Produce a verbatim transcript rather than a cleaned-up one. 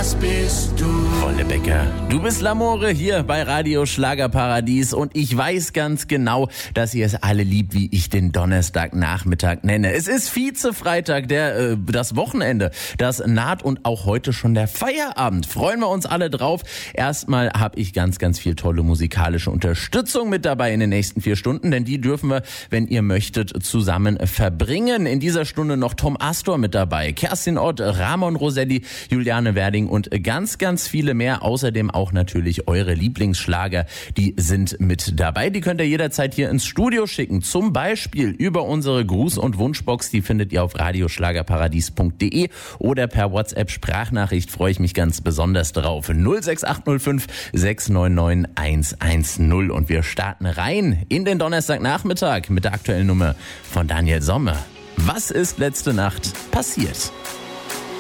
das bist du. Wolle Becker, du bist L'Amore hier bei Radio Schlagerparadies und ich weiß ganz genau, dass ihr es alle liebt, wie ich den Donnerstagnachmittag nenne. Es ist Vize-Freitag, der, äh, das Wochenende, das naht und auch heute schon der Feierabend. Freuen wir uns alle drauf. Erstmal habe ich ganz, ganz viel tolle musikalische Unterstützung mit dabei in den nächsten vier Stunden, denn die dürfen wir, wenn ihr möchtet, zusammen verbringen. In dieser Stunde noch Tom Astor mit dabei, Kerstin Ott, Ramon Roselli, Juliane Werding und ganz, ganz viele mehr. Außerdem auch natürlich eure Lieblingsschlager, die sind mit dabei. Die könnt ihr jederzeit hier ins Studio schicken. Zum Beispiel über unsere Gruß- und Wunschbox. Die findet ihr auf radioschlagerparadies punkt de oder per WhatsApp-Sprachnachricht. Freue ich mich ganz besonders drauf. null sechs acht null fünf sechs neun neun eins eins null. Und wir starten rein in den Donnerstagnachmittag mit der aktuellen Nummer von Daniel Sommer. Was ist letzte Nacht passiert?